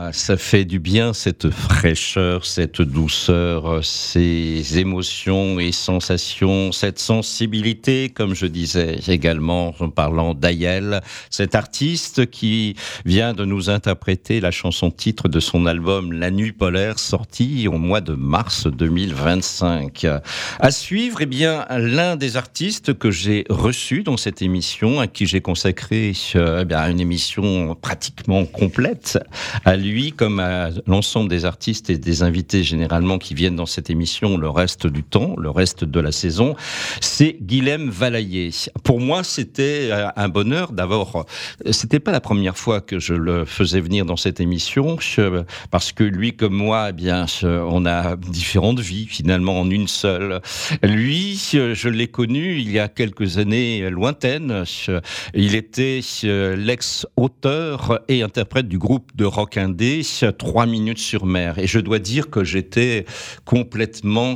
ça fait du bien, cette fraîcheur, cette douceur, ces émotions et sensations, cette sensibilité, comme je disais également en parlant d'Ayel, cet artiste qui vient de nous interpréter la chanson titre de son album La Nuit Polaire, sorti au mois de mars 2025. À suivre, eh bien, l'un des artistes que j'ai reçu dans cette émission, à qui j'ai consacré une émission pratiquement complète, à lui comme à l'ensemble des artistes et des invités généralement qui viennent dans cette émission le reste du temps, le reste de la saison, c'est Guilhem Valaillé. Pour moi, c'était un bonheur. D'abord, c'était pas la première fois que je le faisais venir dans cette émission, parce que lui comme moi, eh bien, on a différentes vies finalement en une seule. Lui, je l'ai connu il y a quelques années lointaines. Il était l'ex-auteur et interprète du groupe de rock indé 3 minutes sur mer. Et je dois dire que j'étais complètement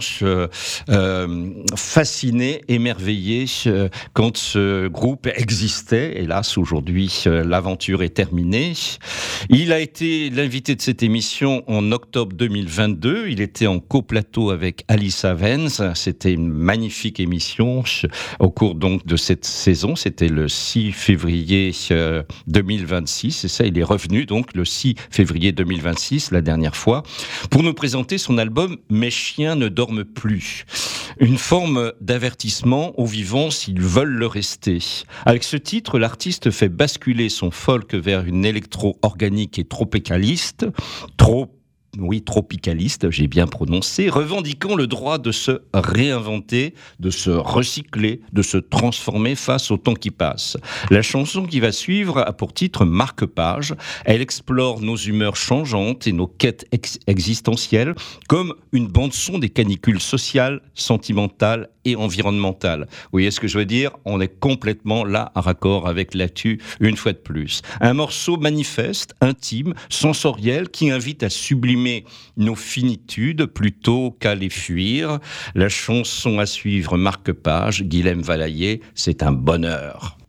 fasciné, émerveillé quand ce groupe existait. Hélas, aujourd'hui, l'aventure est terminée. Il a été l'invité de cette émission en octobre 2022. Il était en coplateau avec Alice Havens. C'était une magnifique émission au cours donc de cette saison. C'était le 6 février 2026. Et ça, il est revenu donc le 6 février 2026, la dernière fois, pour nous présenter son album « Mes chiens ne dorment plus ». Une forme d'avertissement aux vivants s'ils veulent le rester. Avec ce titre, l'artiste fait basculer son folk vers une électro-organique et tropicaliste, tropicaliste, j'ai bien prononcé, revendiquant le droit de se réinventer, de se recycler, de se transformer face au temps qui passe. La chanson qui va suivre a pour titre Marque-Page. Elle explore nos humeurs changeantes et nos quêtes existentielles comme une bande-son des canicules sociales, sentimentales et environnementales. Vous voyez ce que je veux dire ? On est complètement là à raccord avec l'actu une fois de plus. Un morceau manifeste, intime, sensoriel qui invite à sublimer nos finitudes plutôt qu'à les fuir. La chanson à suivre, Marque-Page, Guilhem Valaillé, c'est un bonheur.